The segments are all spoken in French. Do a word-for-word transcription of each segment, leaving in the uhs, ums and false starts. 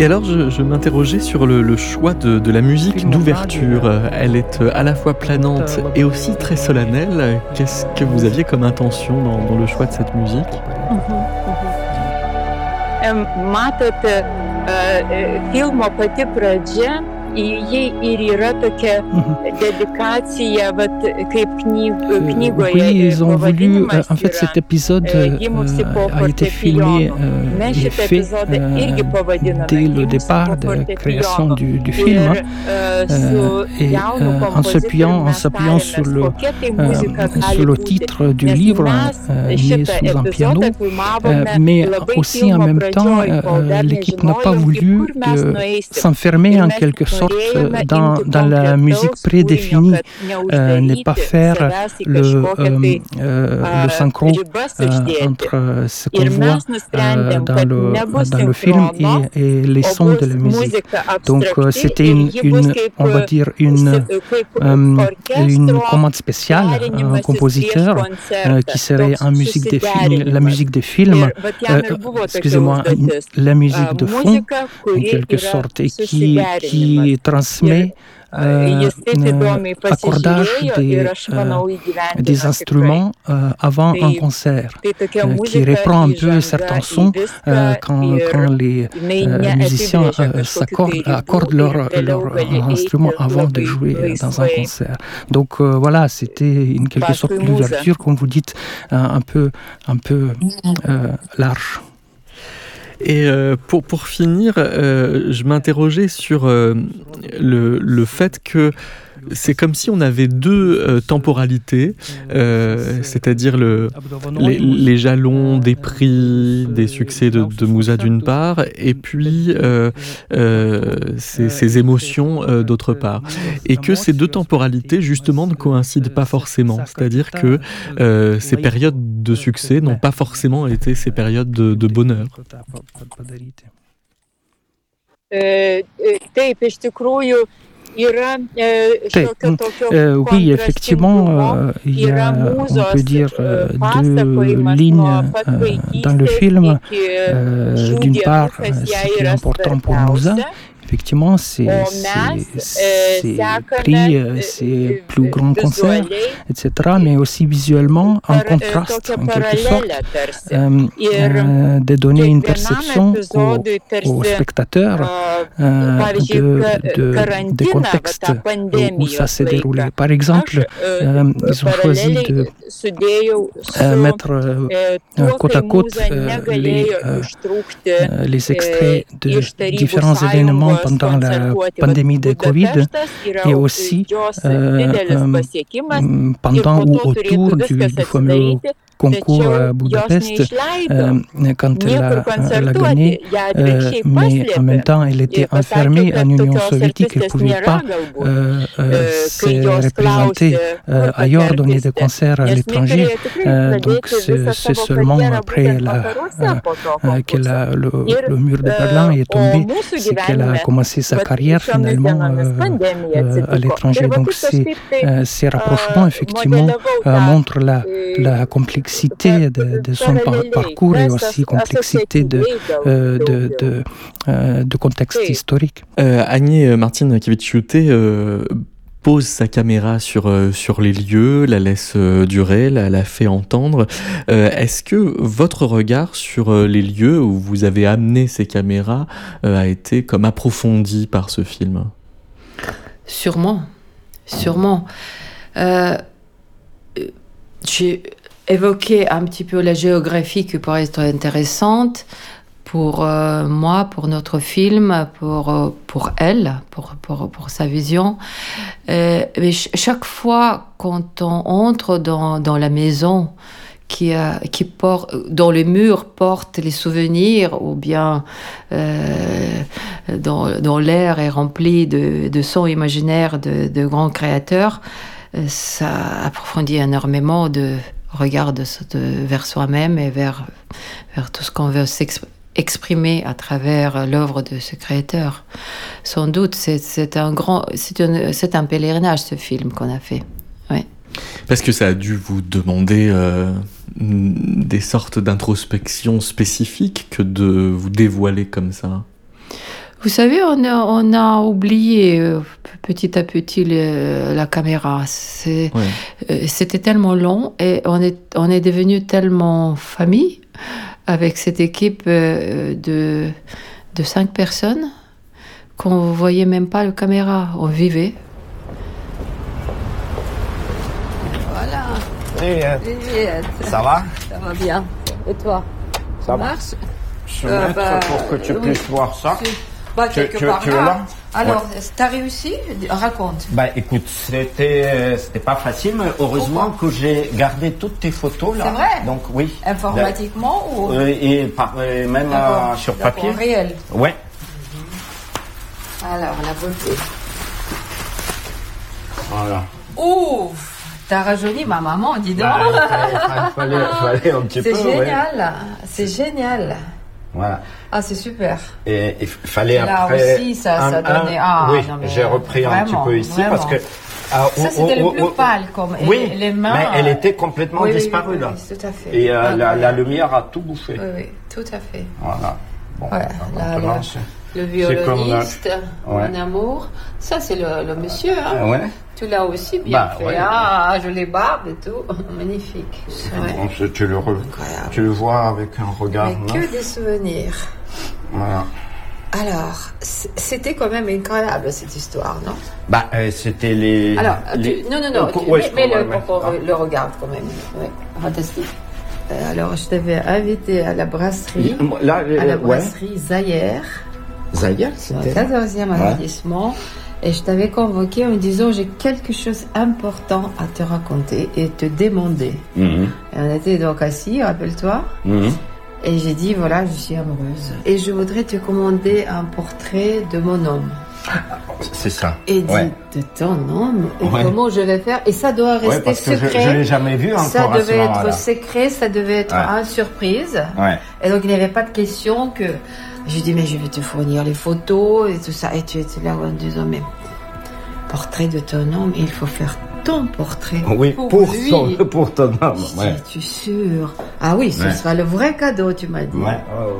Et alors, je, je m'interrogeais sur le, le choix de, de la musique d'ouverture. Elle est à la fois planante et aussi très solennelle. Qu'est-ce que vous aviez comme intention dans, dans le choix de cette musique ? Matot, filmo pati pradžia, jie ir yra tokia dedikacija, vat, kaip knyg, knygoje. Oui, ils ont voulu. Euh, en fait, cet épisode euh, a été filmé euh, et fait euh, dès le départ de la création du, du film. Euh, et euh, en s'appuyant, en s'appuyant sur le, euh, sur le titre du livre, euh, né sous un piano, euh, mais aussi en même temps, euh, l'équipe n'a pas voulu euh, s'enfermer en quelque sorte dans, dans la musique prédéfinie, euh, ne pas faire le, euh, euh, le synchro euh, entre ce qu'on voit euh, dans, le, dans le film et, et les sons de la musique. Donc euh, c'était une, une, on va dire, une, euh, une commande spéciale, un compositeur euh, qui serait en musique des films, la musique des films, euh, excusez-moi, la musique de fond, en quelque sorte, et qui, qui transmet Euh, euh, accordage des, euh, des instruments euh, avant un concert, euh, qui reprend un peu certains sons euh, quand, quand les euh, musiciens euh, s'accordent, accordent leur, leur, leur instrument avant de jouer dans un concert. Donc euh, voilà, c'était une quelque sorte d'ouverture, comme vous dites, euh, un peu, un peu euh, large. Et euh, pour, pour finir, euh, je m'interrogeais sur euh, le, le fait que c'est comme si on avait deux euh, temporalités, euh, c'est-à-dire le, les, les jalons des prix, des succès de, de Mouza d'une part, et puis euh, euh, ces, ces émotions euh, d'autre part. Et que ces deux temporalités, justement, ne coïncident pas forcément. C'est-à-dire que euh, ces périodes de succès n'ont pas forcément été ces périodes de, de bonheur. Euh, euh, Euh, oui, effectivement, euh, il y a, on peut dire, euh, deux lignes euh, dans le film. Euh, d'une part, ce qui est important pour Mouza, effectivement, c'est ces prix, ces plus grands concerts, et cetera, mais aussi visuellement, en contraste, en quelque sorte, euh, euh, de donner une perception aux, aux spectateurs euh, de, de, de contexte où ça s'est déroulé. Par exemple, euh, ils ont choisi de euh, mettre euh, côte à côte euh, les, euh, les extraits de différents événements pendant la pandémie de Covid et aussi euh, euh, pendant ou autour du, du fameux concours à Budapest, euh, quand elle a, elle a gagné, euh, mais en même temps elle était enfermée en Union soviétique, elle ne pouvait pas euh, euh, se représenter euh, ailleurs, donner des concerts à l'étranger. Euh, donc c'est, c'est seulement après la, euh, que la, le, le mur de Berlin est tombé, c'est qu'elle a commencé sa carrière finalement euh, euh, à l'étranger. Donc ces, euh, ces rapprochements effectivement euh, montrent la, la complexité De, de son par- parcours et aussi complexité de, euh, de, de, euh, de contexte historique. Euh, Agnès Martin-Kiviciute euh, pose sa caméra sur, euh, sur les lieux, la laisse euh, durer, la, la fait entendre. Euh, est-ce que votre regard sur euh, les lieux où vous avez amené ces caméras euh, a été comme approfondi par ce film ? Sûrement, sûrement. Euh, j'ai évoquer un petit peu la géographie qui pourrait être intéressante pour euh, moi, pour notre film, pour, euh, pour elle, pour, pour, pour sa vision. Euh, mais ch- chaque fois quand on entre dans, dans la maison qui, euh, qui porte, dont les murs portent les souvenirs, ou bien euh, dont, dont l'air est rempli de, de sons imaginaires de, de grands créateurs, ça approfondit énormément de regard de, de, vers soi-même et vers, vers tout ce qu'on veut exprimer à travers l'œuvre de ce créateur. Sans doute, c'est, c'est, un, grand, c'est, un, c'est un pèlerinage, ce film qu'on a fait. Ouais. Parce que ça a dû vous demander euh, des sortes d'introspection spécifiques que de vous dévoiler comme ça. Vous savez, on a, on a oublié euh, petit à petit le, la caméra. C'est, Ouais. euh, c'était tellement long et on est, on est devenu tellement famille avec cette équipe euh, de, de cinq personnes qu'on ne voyait même pas la caméra. On vivait. Voilà. Привет. Привет. Ça va? Ça va bien. Et toi? Ça va. marche? Je Euh, mettre bah, pour que tu oui. puisses voir ça. Bah, Tu- quelque tu- part tu es là. là? Alors, t'as réussi? Raconte. Bah écoute, c'était c'était pas facile, mais heureusement Pourquoi? que j'ai gardé toutes tes photos là. C'est vrai? Donc oui. Informatiquement ou Euh, et, par, et même D'accord, euh, sur d'accord, papier. réel. Ouais. Alors, la beauté. Voilà. Ouf! T'as rajeuni ma maman, dis donc. Bah, il fallait, fallait, fallait un petit C'est peu. ouais. génial, c'est génial. Voilà. Ah, c'est super. Et il fallait Et là après. aussi, ça- un- ça un- donnait- ah, oui, non, mais j'ai repris un petit vraiment, peu ici vraiment. parce que. ah, Ça, oh, c'était oh, le plus oh, pâle, comme et oui, les mains. mais elle était complètement Oui, oui, disparue oui, oui, là. oui, tout à fait. Et euh, la, la Incroyable. lumière a tout bouffé. Oui, oui, tout à fait. Voilà. Bon, Ouais, bah, là, maintenant, là. c'est- Le C'est comme violoniste, la- ouais. mon amour. Ça, c'est le, le monsieur. Hein. Ah ouais. Tu l'as aussi bien Bah, fait. ouais. Ah, je les barbe et tout. Magnifique. Ouais. Bon, c'est- tu, le re- Incroyable. tu le vois avec un regard Mais neuf. que des souvenirs. Voilà. Alors, c- c'était quand même incroyable cette histoire, non? Bah, euh, c'était les. Alors, les- tu- non, non, non, Euh, tu- ouais, mets, je mets crois, le ouais, pour qu'on ouais. le regarde quand même. Ouais, fantastique. Euh, alors, je t'avais invité à la brasserie, Ah. Là, à la euh, ouais. brasserie Zaïre, Zaya, dans le c'était. quatorzième Ouais. arrondissement. Et je t'avais convoqué en me disant j'ai quelque chose d'important à te raconter et te demander. Mhm. Et on était donc assis, rappelle-toi. Mhm. Et j'ai dit voilà, je suis amoureuse. Et je voudrais te commander un portrait de mon homme. C'est ça. Et dit Ouais. de ton homme. Et Ouais. comment je vais faire? Et ça doit Ouais, rester parce que je, secret. je l'ai jamais vu encore Ça à ce devait être moment-là. secret, ça devait être Ouais. une surprise. Ouais. Et donc, il n'y avait pas de question que... J'ai dit, mais je vais te fournir les photos et tout ça. Et tu étais là en disant, mais portrait de ton homme, il faut faire ton portrait. Oui, pour, pour, lui. ton, pour ton homme. Ouais. Es-tu sûr? Ah oui, ce Ouais. sera le vrai cadeau, tu m'as dit. Ouais. Oh.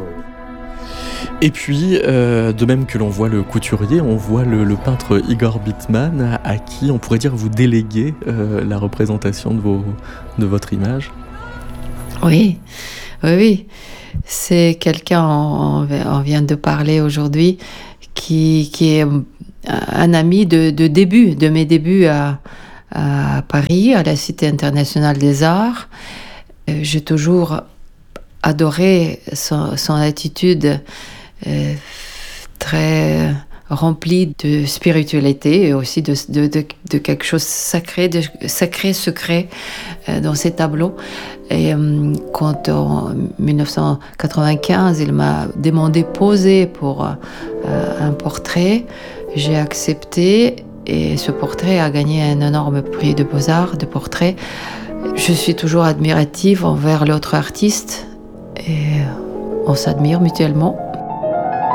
Et puis, euh, de même que l'on voit le couturier, on voit le, le peintre Igor Bittman, à qui on pourrait dire vous déléguez euh, la représentation de, vos, de votre image. Oui, oui, oui. C'est quelqu'un, on, on vient de parler aujourd'hui, qui, qui est un ami de, de début, de mes débuts à, à Paris, à la Cité internationale des arts. J'ai toujours adoré son, son attitude euh, très remplie de spiritualité et aussi de, de, de, de quelque chose de sacré, de sacré secret euh, dans ses tableaux. Et euh, quand en dix-neuf cent quatre-vingt-quinze, il m'a demandé poser pour euh, un portrait, j'ai accepté et ce portrait a gagné un énorme prix de Beaux-Arts de portrait. Je suis toujours admirative envers l'autre artiste et on s'admire mutuellement.